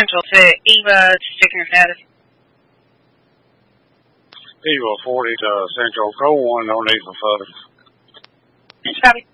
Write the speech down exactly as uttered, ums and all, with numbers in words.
Central to Eva to check your status. Eva forty to Central. Go one, no need for photos. Copy.